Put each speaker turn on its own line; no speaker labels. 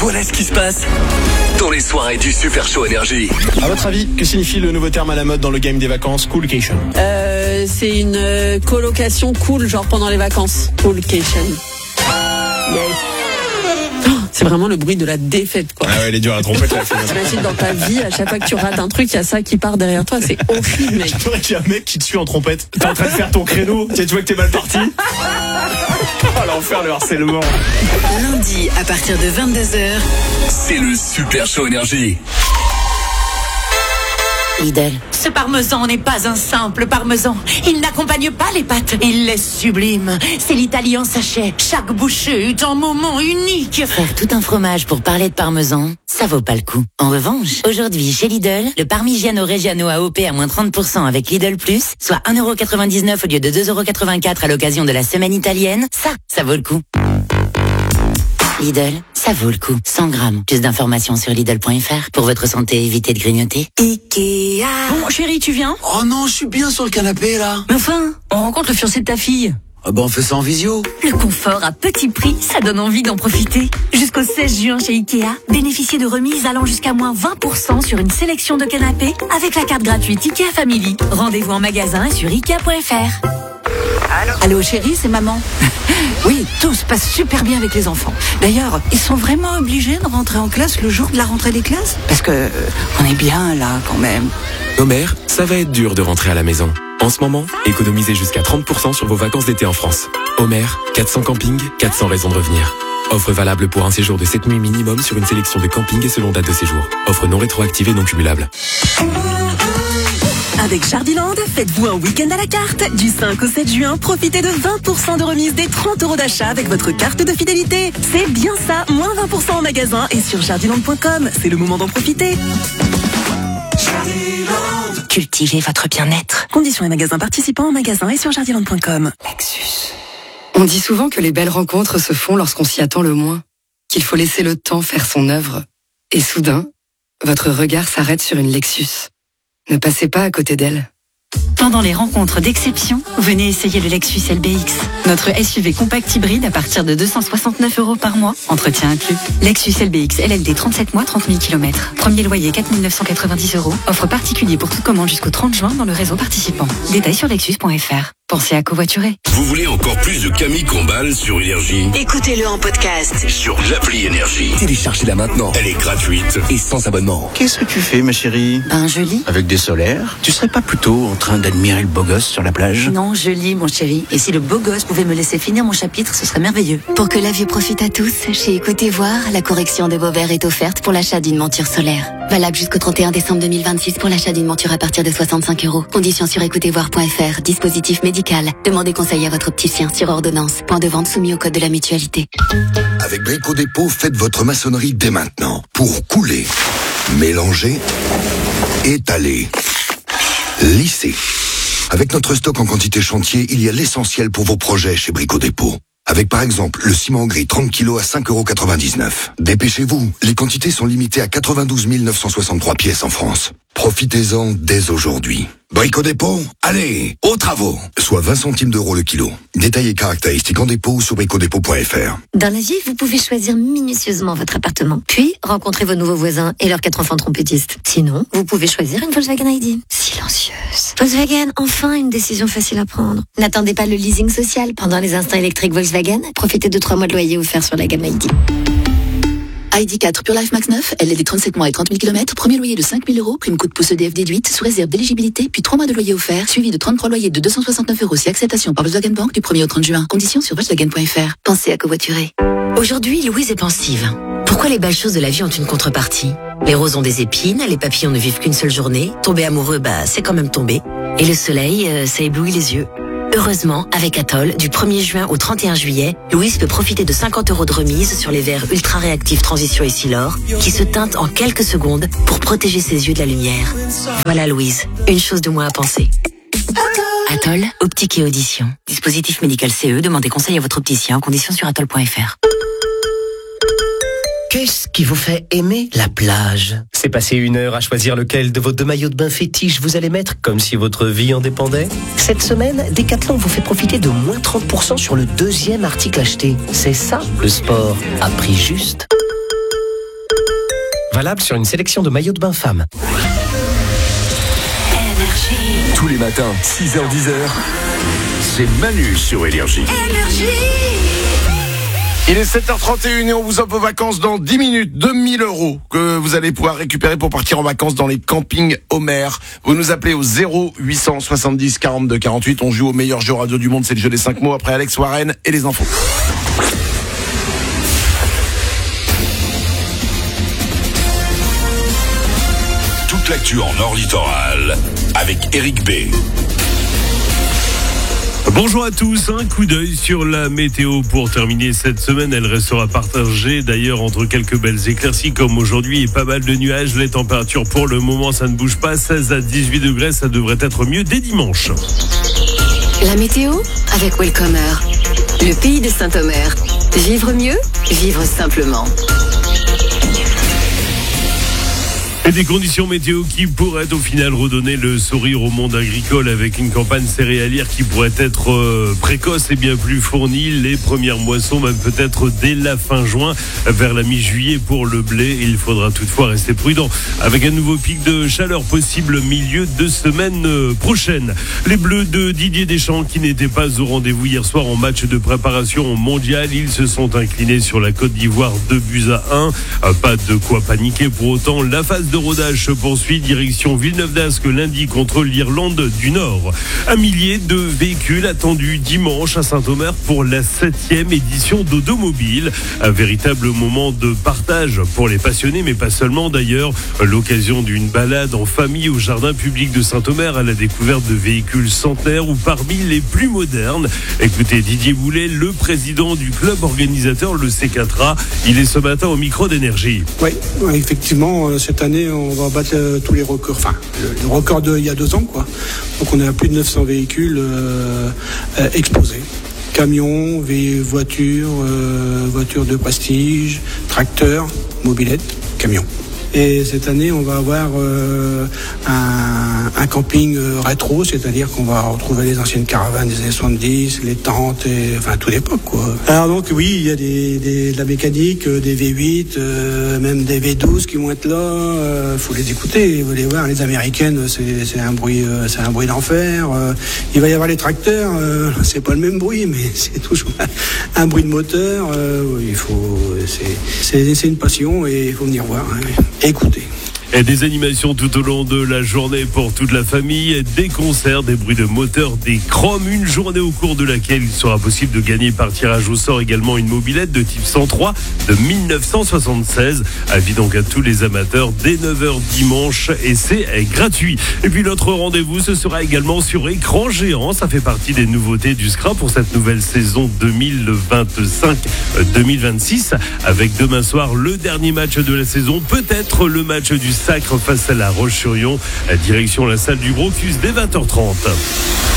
Voilà ce qui se passe dans les soirées du Super Show Énergie.
À votre avis, que signifie le nouveau terme à la mode dans le game des vacances, coolcation?
C'est une colocation cool, genre pendant les vacances. Coolcation. Yes. C'est vraiment le bruit de la défaite, quoi.
Ah ouais, elle est dure à tromper, la fille.
T'imagines dans ta vie, à chaque fois que tu rates un truc, il y a ça qui part derrière toi, c'est horrible, mec.
Tu vois qu'il y a un mec qui te suit en trompette. T'es en train de faire ton créneau, tu vois que t'es mal parti. Oh l'enfer, le harcèlement.
Lundi, à partir de 22h,
C'est le Super Show Énergie.
Lidl.
Ce parmesan n'est pas un simple parmesan. Il n'accompagne pas les pâtes. Il est sublime. C'est l'Italie en sachet. Chaque bouchée est un moment unique.
Faire tout un fromage pour parler de parmesan, ça vaut pas le coup. En revanche, aujourd'hui, chez Lidl, le Parmigiano Reggiano AOP à moins 30% avec Lidl Plus, soit 1,99€ au lieu de 2,84€ à l'occasion de la semaine italienne, ça vaut le coup. Lidl, ça vaut le coup. 100 grammes. Plus d'informations sur Lidl.fr. Pour votre santé, évitez de grignoter.
Ikea.
Bon, chérie, tu viens?
Oh non, je suis bien sur le canapé là.
Mais enfin, on rencontre le fiancé de ta fille.
Ah bah on fait ça en visio.
Le confort à petit prix, ça donne envie d'en profiter. Jusqu'au 16 juin chez Ikea, bénéficiez de remises allant jusqu'à moins 20% sur une sélection de canapés avec la carte gratuite Ikea Family. Rendez-vous en magasin et sur Ikea.fr.
Allô chérie, c'est maman. Oui, tout se passe super bien avec les enfants. D'ailleurs, ils sont vraiment obligés de rentrer en classe le jour de la rentrée des classes? Parce que on est bien là quand même.
Nos mères, ça va être dur de rentrer à la maison. En ce moment, économisez jusqu'à 30% sur vos vacances d'été en France. Homer, 400 campings, 400 raisons de revenir. Offre valable pour un séjour de 7 nuits minimum sur une sélection de campings et selon date de séjour. Offre non rétroactive et non cumulable.
Avec Jardiland, faites-vous un week-end à la carte. Du 5 au 7 juin, profitez de 20% de remise des 30€ d'achat avec votre carte de fidélité. C'est bien ça, moins 20% en magasin et sur jardiland.com. C'est le moment d'en profiter.
Cultivez votre bien-être.
Conditions et magasins participants en magasin et sur jardiland.com.
Lexus. On dit souvent que les belles rencontres se font lorsqu'on s'y attend le moins, qu'il faut laisser le temps faire son œuvre. Et soudain, votre regard s'arrête sur une Lexus. Ne passez pas à côté d'elle.
Pendant les rencontres d'exception, venez essayer le Lexus LBX. Notre SUV compact hybride à partir de 269€ par mois. Entretien inclus. Lexus LBX LLD 37 mois, 30 000 km. Premier loyer 4 990€. Offre particulier pour toute commande jusqu'au 30 juin dans le réseau participant. Détails sur lexus.fr. Pensez à covoiturer.
Vous voulez encore plus de Camille Combal sur Énergie?
écoutez-le en podcast.
Sur l'appli Énergie. Téléchargez-la maintenant. Elle est gratuite et sans abonnement.
Qu'est-ce que tu fais ma chérie?
Ben, je lis.
Avec des solaires? Tu serais pas plutôt en train d'admirer le beau gosse sur la plage?
Non, je lis, mon chéri. Et si le beau gosse pouvait me laisser finir mon chapitre, ce serait merveilleux.
Pour que la vue profite à tous, chez Écoutez Voir, la correction de vos verres est offerte pour l'achat d'une monture solaire. Valable jusqu'au 31 décembre 2026 pour l'achat d'une monture à partir de 65€. Conditions sur écoutezvoir.fr. Dispositif médical. Demandez conseil à votre opticien sur ordonnance. Point de vente soumis au code de la mutualité.
Avec Brico Dépôt, faites votre maçonnerie dès maintenant. Pour couler, mélanger, étaler, lisser. Avec notre stock en quantité chantier, il y a l'essentiel pour vos projets chez Brico Dépôt. Avec par exemple le ciment gris 30 kg à 5,99€. Dépêchez-vous, les quantités sont limitées à 92 963 pièces en France. Profitez-en dès aujourd'hui. Brico Dépôt, allez, aux travaux. Soit 20 centimes d'euros le kilo. Détails et caractéristiques en dépôt sur bricodépôt.fr.
Dans la vie, vous pouvez choisir minutieusement votre appartement. Puis, rencontrer vos nouveaux voisins et leurs 4 enfants trompettistes. Sinon, vous pouvez choisir une Volkswagen ID. Silencieuse. Volkswagen, enfin une décision facile à prendre. N'attendez pas le leasing social. Pendant les instants électriques Volkswagen, profitez de 3 mois de loyer offerts sur la gamme ID.
ID4 Pure Life Max 9, LLD 37 mois et 30 000 km, premier loyer de 5 000€, prime coup de pouce EDF déduite, sous réserve d'éligibilité, puis 3 mois de loyer offert, suivi de 33 loyers de 269€ si acceptation par Volkswagen Bank du 1er au 30 juin. Conditions sur Volkswagen.fr. Pensez à covoiturer.
Aujourd'hui, Louise est pensive. Pourquoi les belles choses de la vie ont une contrepartie? Les roses ont des épines, les papillons ne vivent qu'une seule journée, tomber amoureux, c'est quand même tomber. Et le soleil, ça éblouit les yeux. Heureusement, avec Atoll, du 1er juin au 31 juillet, Louise peut profiter de 50€ de remise sur les verres ultra réactifs Transition et Silor, qui se teintent en quelques secondes pour protéger ses yeux de la lumière. Voilà Louise, une chose de moins à penser. Atoll, optique et audition. Dispositif médical CE, demandez conseil à votre opticien, conditions sur atoll.fr.
Qu'est-ce qui vous fait aimer la plage? C'est passer 1 heure à choisir lequel de vos 2 maillots de bain fétiches vous allez mettre, comme si votre vie en dépendait? Cette semaine, Decathlon vous fait profiter de moins 30% sur le 2e article acheté. C'est ça, le sport, à prix juste. Valable sur une sélection de maillots de bain femmes.
Tous les matins, 6h-10h, c'est Manu sur Énergie.
Il est 7h31 et on vous offre vos vacances dans 10 minutes. 2000 € que vous allez pouvoir récupérer pour partir en vacances dans les campings Homer. Vous nous appelez au 0870 42 48. On joue au meilleur jeu radio du monde, c'est le jeu des 5 mots. Après Alex Warren et les infos.
Toute l'actu en Nord Littoral avec Eric B.
Bonjour à tous, un coup d'œil sur la météo pour terminer cette semaine. Elle restera partagée d'ailleurs entre quelques belles éclaircies comme aujourd'hui et pas mal de nuages. Les températures pour le moment ça ne bouge pas, 16 à 18 degrés, ça devrait être mieux dès dimanche.
La météo avec Welcomer, le pays de Saint-Omer. Vivre mieux, vivre simplement.
Et des conditions météo qui pourraient au final redonner le sourire au monde agricole avec une campagne céréalière qui pourrait être précoce et bien plus fournie. Les premières moissons même peut-être dès la fin juin vers la mi-juillet pour le blé. Il faudra toutefois rester prudent avec un nouveau pic de chaleur possible milieu de semaine prochaine. Les Bleus de Didier Deschamps qui n'étaient pas au rendez-vous hier soir en match de préparation au mondial. Ils se sont inclinés sur la Côte d'Ivoire 2-1. Pas de quoi paniquer pour autant. La phase de rodage se poursuit, direction Villeneuve d'Ascq lundi contre l'Irlande du Nord. 1 millier de véhicules attendus dimanche à Saint-Omer pour la 7e édition d'Automobile. Un véritable moment de partage pour les passionnés, mais pas seulement d'ailleurs. L'occasion d'une balade en famille au jardin public de Saint-Omer à la découverte de véhicules centenaires ou parmi les plus modernes. Écoutez Didier Boulet, le président du club organisateur, le C4A. Il est ce matin au micro d'Énergie.
Oui, effectivement, cette année, on va battre tous les records, enfin le record d'il y a 2 ans, quoi. Donc on est à plus de 900 véhicules exposés. Camions, voitures, voitures de prestige, tracteurs, mobylettes, camions. Et cette année, on va avoir un camping rétro, c'est-à-dire qu'on va retrouver les anciennes caravanes des années 70, les tentes, et, enfin toute l'époque, quoi. Alors donc oui, il y a de la mécanique, des V8, même des V12 qui vont être là. Faut les écouter, vous allez voir, les américaines, c'est un bruit d'enfer. Il va y avoir les tracteurs, c'est pas le même bruit, mais c'est toujours un bruit de moteur. C'est une passion et il faut venir voir. Hein. Écoutez.
Et des animations tout au long de la journée pour toute la famille, des concerts, des bruits de moteur, des chromes, une journée au cours de laquelle il sera possible de gagner par tirage au sort également une mobilette de type 103 de 1976. Avis donc à tous les amateurs dès 9h dimanche et c'est gratuit. Et puis notre rendez-vous, ce sera également sur écran géant. Ça fait partie des nouveautés du SCRA pour cette nouvelle saison 2025-2026 avec demain soir le dernier match de la saison, peut-être le match du Sacre face à la Roche-sur-Yon. Direction la salle du Brocus dès 20h30.